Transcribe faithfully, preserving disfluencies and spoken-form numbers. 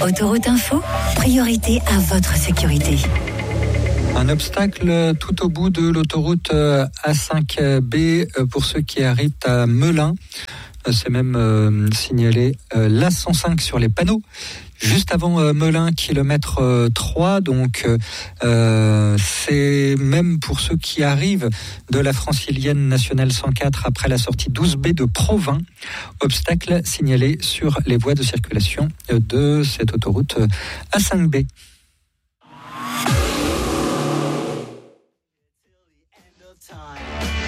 Autoroute Info, priorité à votre sécurité. Un obstacle tout au bout de l'autoroute A cinq B pour ceux qui arrivent à Melun. C'est même euh, signalé euh, l'A cent cinq sur les panneaux. Juste avant euh, Melun, kilomètre euh, trois, donc euh, c'est même pour ceux qui arrivent de la francilienne nationale cent quatre après la sortie douze B de Provins, obstacle signalé sur les voies de circulation de cette autoroute A cinq B.